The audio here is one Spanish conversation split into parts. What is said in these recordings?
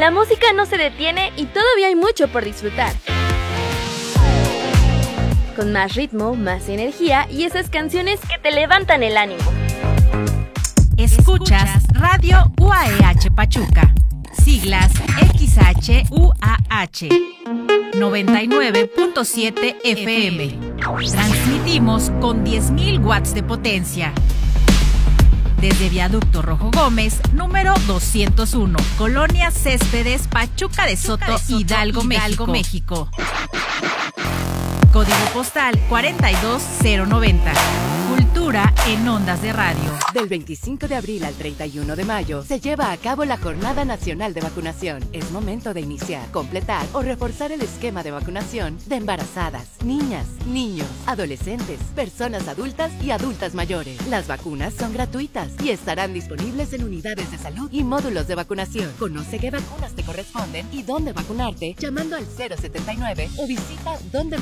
La música no se detiene y todavía hay mucho por disfrutar. Con más ritmo, más energía y esas canciones que te levantan el ánimo. Escuchas Radio UAEH Pachuca, siglas XHUAH, 99.7 FM. Transmitimos con 10.000 watts de potencia. Desde Viaducto Rojo Gómez, número 201, Colonia Céspedes, Pachuca de Soto, Hidalgo, México. Código postal 42090. Cultura en ondas de radio. Del 25 de abril al 31 de mayo se lleva a cabo la Jornada Nacional de Vacunación. Es momento de iniciar, completar o reforzar el esquema de vacunación de embarazadas, niñas, niños, adolescentes, personas adultas y adultas mayores. Las vacunas son gratuitas y estarán disponibles en unidades de salud y módulos de vacunación. Conoce qué vacunas te corresponden y dónde vacunarte llamando al 079 o visita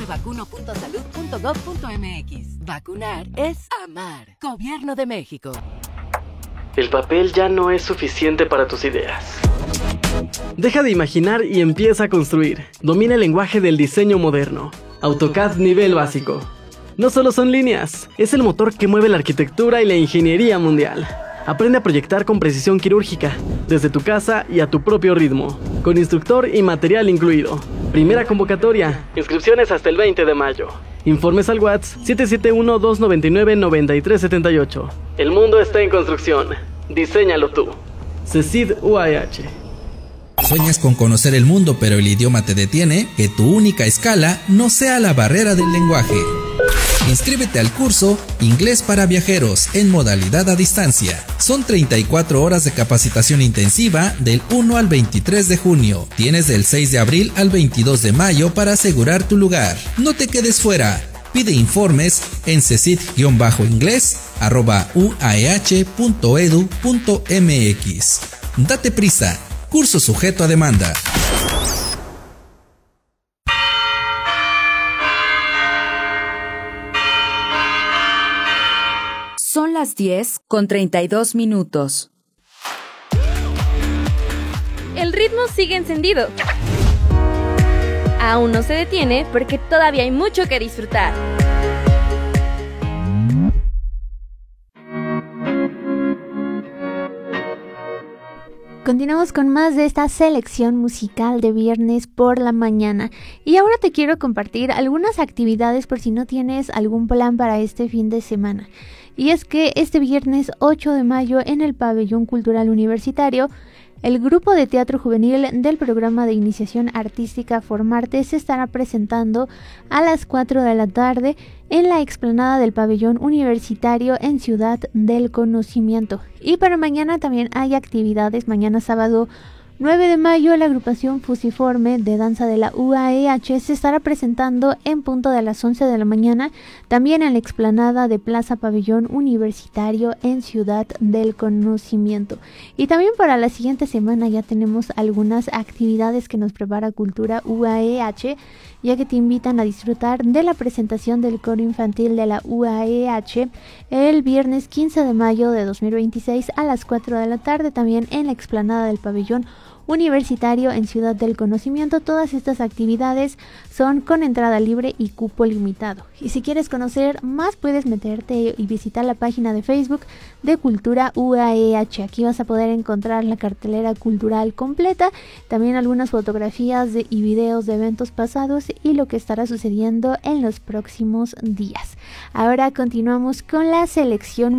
dondemevacuno.salud.gov.mx. Vacunar es amar. Gobierno de México. El papel ya no es suficiente para tus ideas. Deja de imaginar y empieza a construir. Domina el lenguaje del diseño moderno. AutoCAD nivel básico. No solo son líneas, es el motor que mueve la arquitectura y la ingeniería mundial. Aprende a proyectar con precisión quirúrgica, desde tu casa y a tu propio ritmo, con instructor y material incluido. Primera convocatoria. Inscripciones hasta el 20 de mayo. Informes al WhatsApp 771-299-9378. El mundo está en construcción. Diséñalo tú. CECID UAEH. ¿Sueñas con conocer el mundo pero el idioma te detiene? Que tu única escala no sea la barrera del lenguaje. Inscríbete al curso Inglés para Viajeros en modalidad a distancia. Son 34 horas de capacitación intensiva del 1 al 23 de junio. Tienes del 6 de abril al 22 de mayo para asegurar tu lugar. No te quedes fuera. Pide informes en cecit-inglés@uaeh.edu.mx. Date prisa. Curso sujeto a demanda. Son las 10:32. El ritmo sigue encendido. Aún no se detiene porque todavía hay mucho que disfrutar. Continuamos con más de esta selección musical de viernes por la mañana. Y ahora te quiero compartir algunas actividades por si no tienes algún plan para este fin de semana. Y es que este viernes 8 de mayo en el Pabellón Cultural Universitario, el grupo de teatro juvenil del programa de iniciación artística Formarte se estará presentando a las 4 de la tarde en la explanada del Pabellón Universitario en Ciudad del Conocimiento. Y para mañana también hay actividades. Mañana sábado 9 de mayo la agrupación Fusiforme de danza de la UAEH se estará presentando en punto de las 11 de la mañana, también en la explanada de Plaza Pabellón Universitario en Ciudad del Conocimiento. Y también para la siguiente semana ya tenemos algunas actividades que nos prepara Cultura UAEH, ya que te invitan a disfrutar de la presentación del coro infantil de la UAEH el viernes 15 de mayo de 2026 a las 4 de la tarde, también en la explanada del Pabellón Universitario en Ciudad del Conocimiento. Todas estas actividades son con entrada libre y cupo limitado. Y si quieres conocer más, puedes meterte y visitar la página de Facebook de Cultura UAEH. Aquí vas a poder encontrar la cartelera cultural completa, también algunas fotografías y videos de eventos pasados y lo que estará sucediendo en los próximos días. Ahora continuamos con la selección